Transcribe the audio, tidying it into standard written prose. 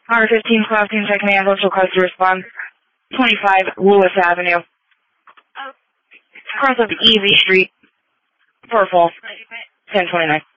R15 Class Team Second Ambulance request to respond. 25 Lewis Avenue. Cross up Easy Street. Purple. 1029.